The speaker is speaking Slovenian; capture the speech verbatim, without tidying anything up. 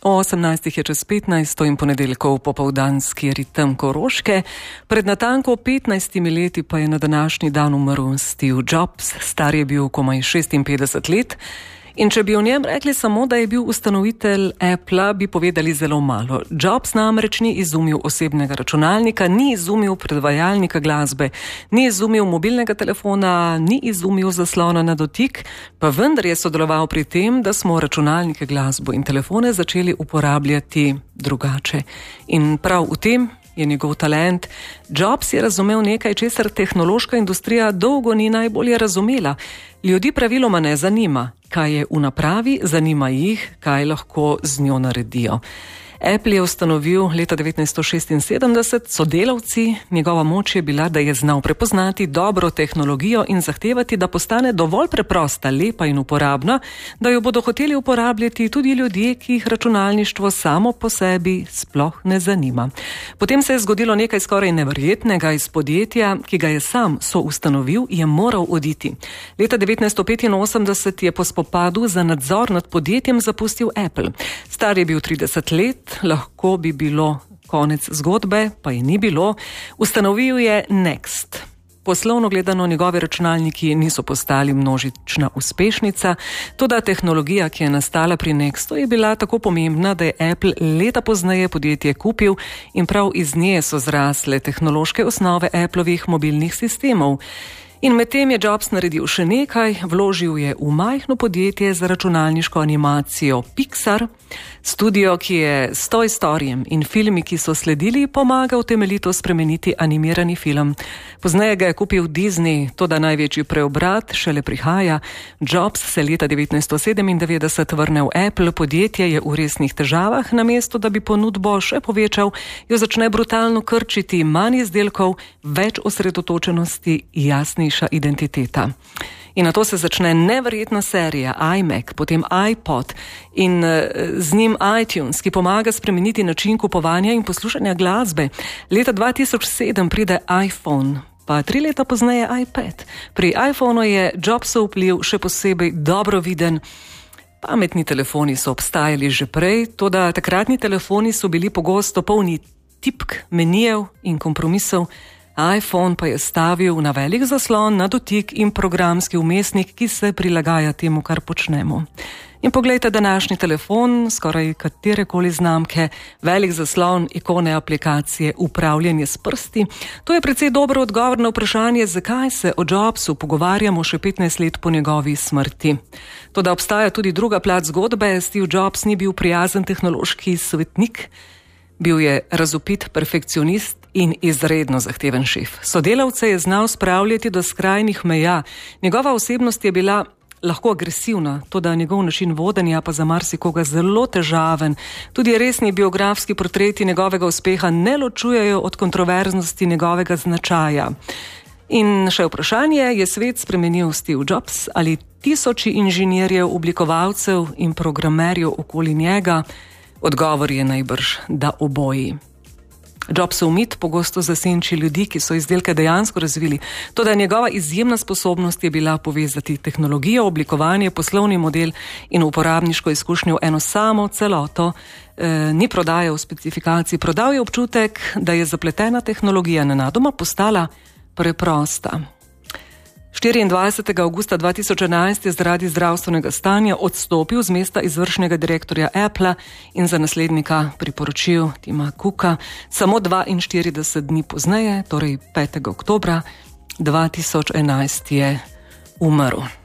O osemnajstih je čez petnajst, to in ponedeljkov popoldanski ritem Koroške. Pred natanko petnajstimi leti pa je na današnji dan umrl Steve Jobs, star je bil komaj šestinpetdeset let. In če bi o njem rekli samo, da je bil ustanovitelj Appla, bi povedali zelo malo. Jobs namreč ni izumil osebnega računalnika, ni izumil predvajalnika glasbe, ni izumil mobilnega telefona, ni izumil zaslona na dotik, pa vendar je sodeloval pri tem, da smo računalnike, glasbo in telefone začeli uporabljati drugače. In prav v tem je njegov talent. Jobs je razumel nekaj, česar tehnološka industrija dolgo ni najbolje razumela. Ljudi praviloma ne zanima, kaj je v napravi, zanima jih, kaj lahko z njo naredijo. Apple je ustanovil leta devetnajststo šestinsedemdeset, sodelavci, njegova moč je bila, da je znal prepoznati dobro tehnologijo in zahtevati, da postane dovolj preprosta, lepa in uporabna, da jo bodo hoteli uporabljati tudi ljudje, ki jih računalništvo samo po sebi sploh ne zanima. Potem se je zgodilo nekaj skoraj neverjetnega. Iz podjetja, ki ga je sam soustanovil, je moral oditi. Leta devetnajststo petinosemdeset je po spopadu za nadzor nad podjetjem zapustil Apple. Star je bil trideset let, lahko bi bilo konec zgodbe, pa je ni bilo. Ustanovil je Next. Poslovno gledano njegovi računalniki niso postali množična uspešnica, toda tehnologija, ki je nastala pri Nextu, je bila tako pomembna, da je Apple leta pozneje podjetje kupil in prav iz nje so zrasle tehnološke osnove Applovih mobilnih sistemov. In medtem je Jobs naredil še nekaj, vložil je v majhno podjetje za računalniško animacijo Pixar, studio, ki je s Toy Storyjem in filmi, ki so sledili, pomagal temeljito spremeniti animirani film. Pozneje ga je kupil Disney, toda največji preobrat šele prihaja. Jobs se leta devetnajststo sedemindevetdeset vrne v Apple, podjetje je v resnih težavah, namesto da bi ponudbo še povečal, jo začne brutalno krčiti, manj izdelkov, več osredotočenosti, jasnejša identiteta. In na to se začne neverjetna serija iMac, potem iPod in z njim iTunes, ki pomaga spremeniti način kupovanja in poslušanja glasbe. Leta dva tisoč sedem pride iPhone, pa tri leta pozneje iPad. Pri iPhonu je Jobsov vpliv še posebej dobro viden. Pametni telefoni so obstajali že prej, toda takratni telefoni so bili pogosto polni tipk, menijev in kompromisov. iPhone pa je stavil na velik zaslon, na dotik in programski vmesnik, ki se prilagaja temu, kar počnemo. In poglejte današnji telefon, skoraj katerekoli znamke, velik zaslon, ikone, aplikacije, upravljanje s prsti. To je precej dober odgovor na vprašanje, zakaj se o Jobsu pogovarjamo še petnajst let po njegovi smrti. Toda obstaja tudi druga plat zgodbe. Steve Jobs ni bil prijazen tehnološki svetnik, bil je razvpit perfekcionist in izredno zahteven šef. Sodelavce je znal spravljati do skrajnih meja. Njegova osebnost je bila lahko agresivna, toda njegov način vodenja pa za marsikoga zelo težaven. Tudi resni biografski portreti njegovega uspeha ne ločujejo od kontroverznosti njegovega značaja. In še vprašanje, je svet spremenil Steve Jobs ali tisoči inženirjev, oblikovalcev in programerjev okoli njega? Odgovor je najbrž, da oboji. Jobsov mit pogosto zasenči ljudi, ki so izdelke dejansko razvili, toda njegova izjemna sposobnost je bila povezati tehnologijo, oblikovanje, poslovni model in uporabniško izkušnjo v eno samo celoto. E, ni prodajal specifikacij, prodal je občutek, da je zapletena tehnologija nenadoma postala preprosta. štiriindvajsetega avgusta dva tisoč enajst je zaradi zdravstvenega stanja odstopil z mesta izvršnega direktorja Appla in za naslednika priporočil Tima Cooka. Samo dvainštirideset dni pozneje, torej petega oktobra dva tisoč enajst, je umrl.